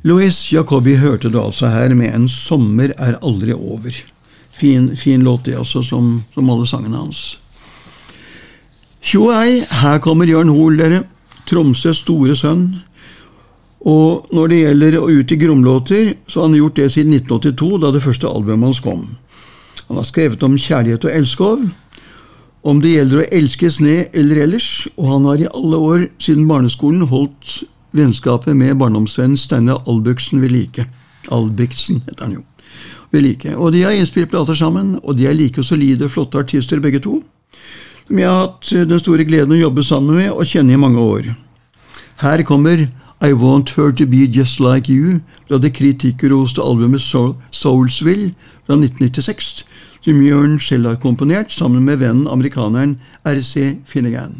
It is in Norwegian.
Louis Jacobi hørte du altså her med En sommer er aldri over. Fin låt det altså, som alle sangene hans. Tjo hei, her kommer Jørn Hoel, dere. Tromsøs store sønn. Og når det gjelder å ut i gromlåter, så har han gjort det siden 1982, da det første albumet hans kom. Han har skrevet om kjærlighet og elskov, om det gjelder å elskes ned eller ellers, og han har i alle år siden barneskolen holdt vennskapet med barndomsvennen Steinar Albrigtsen ved like. Albrigtsen heter han jo. Ved like. Og de har innspilt plater sammen, og de er like solide, flotte artister begge to, som jeg har hatt den store gleden å jobbe sammen med og kjenne i mange år. Her kommer I Want Her To Be Just Like You fra det kritikerroste albumet Soulsville fra 1996, som Jørn selv har komponert sammen med vennen amerikaneren R.C. Finnegan.